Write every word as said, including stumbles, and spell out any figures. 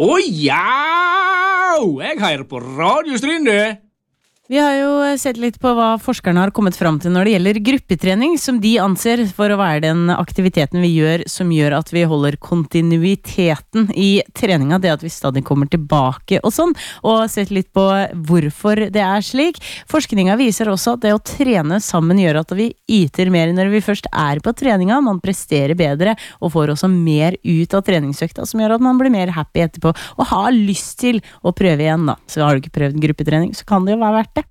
Å ja! Jeg hører på Radio Strynde. Vi har jo sett litt på hva forskerne har kommet frem til når det gjelder gruppetrening, som de anser for å være den aktiviteten vi gjør som gjør at vi holder kontinuiteten i treninga, det at vi stadig kommer tilbake og sånn, og sett litt på hvorfor det er slik. Forskninga viser også at det å trene sammen gjør at vi yter mer når vi først er på treninga, man presterer bedre og får også mer ut av treningsøkta, som gjør at man blir mer happy etterpå og har lyst til å prøve igjen da. Så har du ikke prøvd gruppetrening, så kan det jo være verdt det.